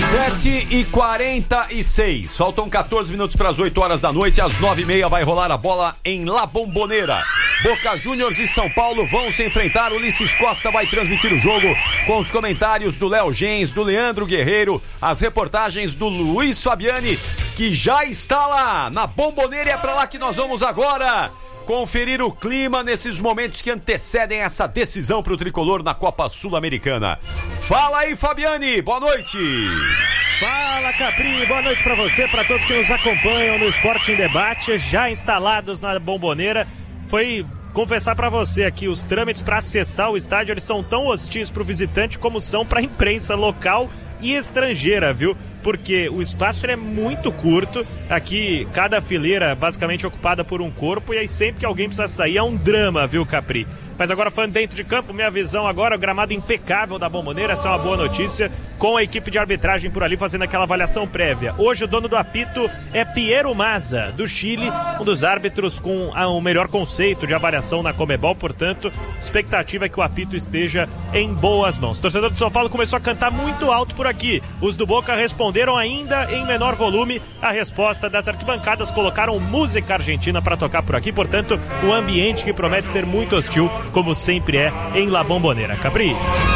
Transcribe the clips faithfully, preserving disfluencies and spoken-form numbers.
sete e quarenta e seis. Faltam quatorze minutos para as oito horas da noite. Às nove e meia vai rolar a bola em La Bombonera. Boca Juniors e São Paulo vão se enfrentar. Ulisses Costa vai transmitir o jogo com os comentários do Léo Gens, do Leandro Guerreiro, as reportagens do Luiz Fabiani, que já está lá na Bombonera. E é para lá que nós vamos agora conferir o clima nesses momentos que antecedem essa decisão para o tricolor na Copa Sul-Americana. Fala aí, Fabiani, boa noite. Fala, Capri, boa noite para você, para todos que nos acompanham no Esporte em Debate, já instalados na Bombonera. Foi confessar para você aqui, os trâmites para acessar o estádio, eles são tão hostis para o visitante como são para a imprensa local e estrangeira, viu? Porque o espaço é muito curto, aqui cada fileira basicamente ocupada por um corpo, e aí sempre que alguém precisa sair é um drama, viu, Capri? Mas agora falando dentro de campo, minha visão agora, o gramado impecável da Bombonera, essa é uma boa notícia, com a equipe de arbitragem por ali fazendo aquela avaliação prévia. Hoje o dono do apito é Piero Mazza, do Chile, um dos árbitros com a, o melhor conceito de avaliação na Conmebol, portanto, expectativa é que o apito esteja em boas mãos. O torcedor de São Paulo começou a cantar muito alto por aqui, os do Boca responderam ainda em menor volume a resposta das arquibancadas, colocaram música argentina para tocar por aqui, portanto, um ambiente que promete ser muito hostil, como sempre é em La Bombonera. Capri?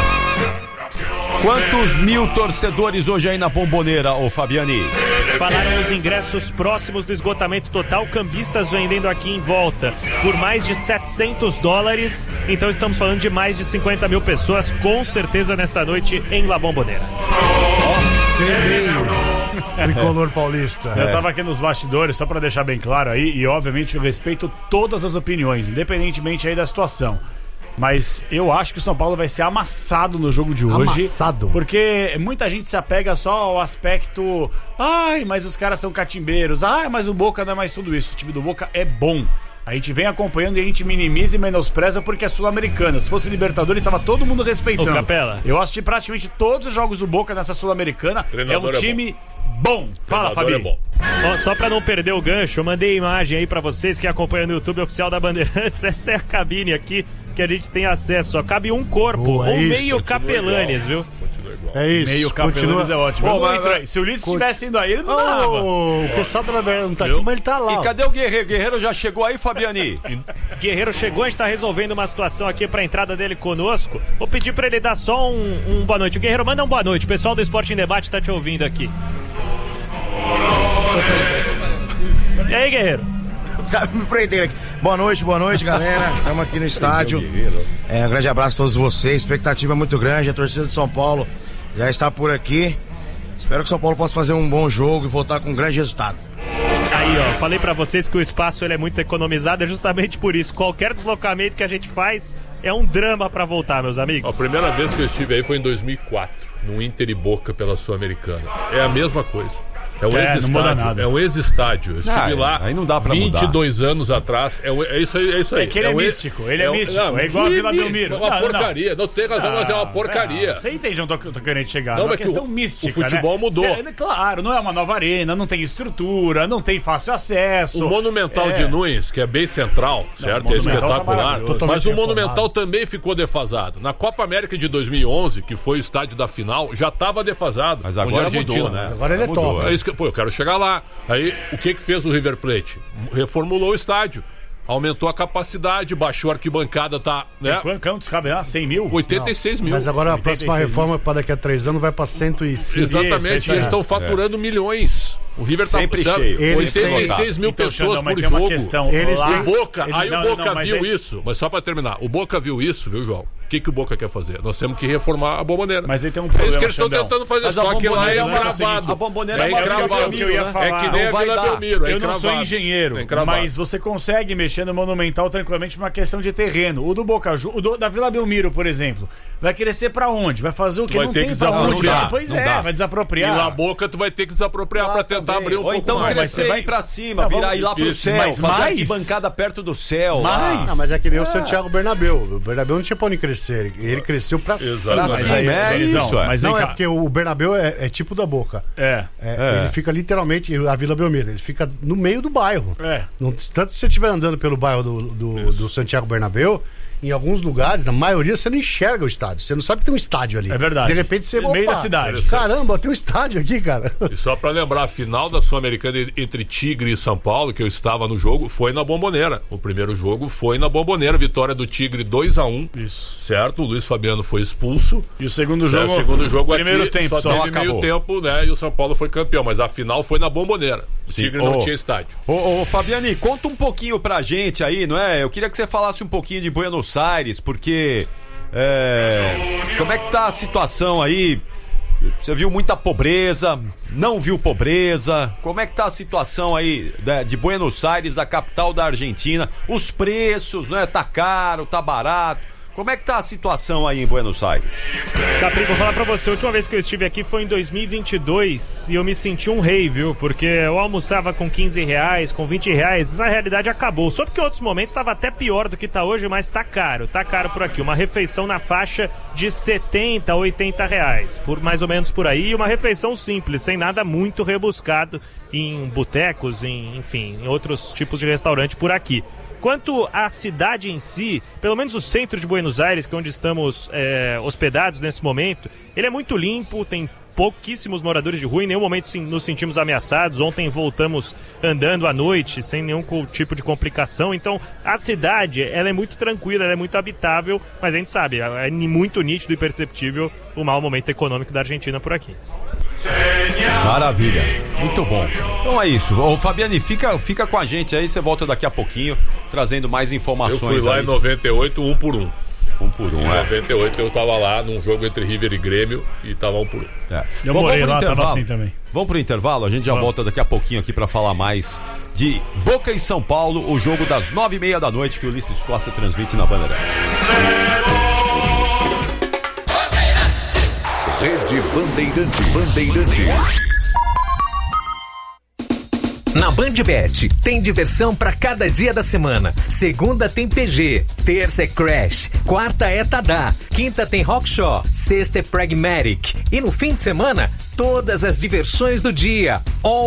Quantos mil torcedores hoje aí na Bombonera, ô Fabiani? Falaram os ingressos próximos do esgotamento total, cambistas vendendo aqui em volta por mais de setecentos dólares, então estamos falando de mais de cinquenta mil pessoas, com certeza nesta noite em La Bombonera. Ó, tem meio tricolor paulista. Eu tava aqui nos bastidores, só pra deixar bem claro aí, e obviamente eu respeito todas as opiniões, independentemente aí da situação. Mas eu acho que o São Paulo vai ser amassado no jogo de hoje. Amassado? Porque muita gente se apega só ao aspecto, ai, mas os caras são catimbeiros, ai, mas o Boca não é mais tudo isso. O time do Boca é bom. A gente vem acompanhando e a gente minimiza e menospreza porque é Sul-Americana. Se fosse Libertadores, estava todo mundo respeitando. Ô, Capela. Eu assisti praticamente todos os jogos do Boca nessa Sul-Americana. É um time bom. Fala, Fabi. É bom. Ó, só pra não perder o gancho, eu mandei imagem aí pra vocês que acompanham no YouTube oficial da Bandeirantes. Essa é a cabine aqui que a gente tem acesso. Ó, cabe um corpo, Boa, ou é meio isso, capelanes, viu? É isso. Meio Capelanes é ótimo. Pô, Eu não mas- entrei. Se o Ulisses Co- estivesse indo aí, ele não dava. Oh, o pessoal da verdade não tá Viu? aqui, mas ele tá lá. E ó. cadê o Guerreiro? Guerreiro já chegou aí, Fabiani? Guerreiro chegou, a gente tá resolvendo uma situação aqui pra entrada dele conosco. Vou pedir pra ele dar só um, um boa noite. O Guerreiro, manda um boa noite. O pessoal do Esporte em Debate tá te ouvindo aqui. E aí, Guerreiro? Me prenderam aqui. Boa noite, boa noite, galera. Estamos aqui no estádio. É, um grande abraço a todos vocês. Expectativa é muito grande. A torcida de São Paulo já está por aqui. Espero que o São Paulo possa fazer um bom jogo e voltar com um grande resultado. Aí, ó, falei pra vocês que o espaço ele é muito economizado, é justamente por isso. Qualquer deslocamento que a gente faz é um drama pra voltar, meus amigos. A primeira vez que eu estive aí foi em dois mil e quatro, no Inter e Boca pela Sul-Americana. É a mesma coisa. É um É, não muda ex-estádio. nada. É um ex-estádio. Eu estive Ah, lá aí não dá pra vinte e dois anos atrás. É, um- é isso aí. É, isso aí. É que ele é um ex- místico, ele é um- místico, não, é igual a que Vila mi- Belmiro. Uma Não, não, não. porcaria. Não tem razão, mas é uma porcaria. Não, você entende onde eu tô, tô querendo chegar? Não, É uma mas que questão o- mística, o futebol né? mudou. Cê- claro, não é uma nova arena, não tem estrutura, não tem fácil acesso. O Monumental É. de Nunes, que é bem central, certo? o É Monumental tá espetacular. maravilhoso. Mas o Totalmente Monumental também ficou defasado. Na Copa América de dois mil e onze, que foi o estádio da final, já estava defasado. Mas onde agora era a mudou, Argentina. né? Agora ele é Mudou, top. É isso que, pô, eu quero chegar lá. Aí, o que que fez o River Plate? Reformulou o estádio. Aumentou a capacidade, baixou a arquibancada, tá, né? Quanto quantos cabe lá? cem mil? oitenta e seis mil. Mas agora a oitenta e seis próxima mil. reforma para daqui a três anos vai para cento e cinco. Exatamente, Isso, e eles isso, estão faturando milhões. O River tá Sempre sabe, cheio. Eles oitenta e seis têm- mil Então, pessoas Xandão, mas por tem uma jogo. questão. Eles lá, têm- O Boca, eles- aí não, o Boca não, mas viu é- isso, mas só pra terminar, o Boca viu isso, viu, João? O que, que o Boca quer fazer? Nós temos que reformar a Bombonera. Mas aí tem um É isso problema, que eles estão Xandão. tentando fazer, Mas a só que lá Bombonera é é o lance encravado. seguinte, a Bombonera é é maior que o encravado. Belmiro, que eu ia né? falar. É que nem Não a vai Vila dar. Belmiro, é Eu não sou encravado. engenheiro, É encravado. mas você consegue mexer no Monumental tranquilamente por uma questão de terreno. O do Boca Ju- o do, da Vila Belmiro, por exemplo, vai crescer pra onde? Vai fazer o que? Vai Não ter tem que pra onde. desapropriar. cara. Pois Não é, dá. vai E desapropriar. na Boca tu vai ter que desapropriar pra tentar abrir um Ou pouco então mais. mas você crescer vai- e ir pra cima, Não, virar vamos- ir lá pro difícil, céu, mas fazer mais- arquibancada perto do céu. Mais- Ah, mas é que nem o Santiago Bernabéu. O Bernabéu não tinha pra onde crescer. Ele, ele cresceu pra Exato. cima. Pra Mas cima, aí- é Dorizão, isso, é. mas Não, vem é cá. porque o Bernabéu é, é tipo da Boca. É. É, É. Ele fica literalmente, a Vila Belmiro, ele fica no meio do bairro. É. Não- tanto se você estiver andando pelo bairro do, do, do Santiago Bernabéu, em alguns lugares, na maioria, você não enxerga o estádio. Você não sabe que tem um estádio ali. É verdade. De repente você... No meio opa, da cidade. Caramba, tem um estádio aqui, cara. E só pra lembrar, a final da Sul-Americana entre Tigre e São Paulo, que eu estava no jogo, foi na Bombonera. O primeiro jogo foi na Bombonera. Vitória do Tigre dois a um. Isso. Certo? O Luiz Fabiano foi expulso. E o segundo jogo... É, o segundo jogo primeiro aqui tempo só, só teve acabou. meio tempo, né? E o São Paulo foi campeão. Mas a final foi na Bombonera. O Sim. Tigre não Ô, tinha estádio. Ô, ô, Fabiani, conta um pouquinho pra gente aí, não é? Eu queria que você falasse um pouquinho de Buenos Aires, porque... É, como é que tá a situação aí? Você viu muita pobreza, não viu pobreza? Como é que tá a situação aí de, de Buenos Aires, a capital da Argentina? Os preços, né? Tá caro, tá barato? Como é que tá a situação aí em Buenos Aires? Capri, vou falar pra você, a última vez que eu estive aqui foi em dois mil e vinte e dois e eu me senti um rei, viu? Porque eu almoçava com quinze reais, com vinte reais, essa realidade acabou. Só porque em outros momentos estava até pior do que tá hoje, mas tá caro, tá caro por aqui. Uma refeição na faixa de setenta, oitenta reais, por mais ou menos por aí, e uma refeição simples, sem nada muito rebuscado em botecos, em, enfim, em outros tipos de restaurante por aqui. Quanto à cidade em si, pelo menos o centro de Buenos Aires, que é onde estamos é, hospedados nesse momento, ele é muito limpo, tem pouquíssimos moradores de rua, em nenhum momento nos sentimos ameaçados. Ontem voltamos andando à noite, sem nenhum tipo de complicação. Então, a cidade, ela é muito tranquila, ela é muito habitável, mas a gente sabe, é muito nítido e perceptível o mau momento econômico da Argentina por aqui. Maravilha, muito bom. Então é isso. Ô, Fabiani, fica, fica com a gente aí, você volta daqui a pouquinho trazendo mais informações. Eu fui lá aí. em noventa e oito, um por um. Um por um, Em é. noventa e oito eu tava lá num jogo entre River e Grêmio e tava um por um. É. Eu Bom, morei vamos pro lá, tava intervalo. assim também. Vamos pro intervalo, a gente já Vamos. volta daqui a pouquinho aqui pra falar mais de Boca e São Paulo, o jogo das nove e meia da noite que o Ulisses Costa transmite na Bandeirantes. Rede Bandeirantes. Bandeirantes. Na BandBet, tem diversão pra cada dia da semana. Segunda tem P G, terça é Crash, quarta é Tadá, quinta tem Rockshaw, sexta é Pragmatic. E no fim de semana, todas as diversões do dia. All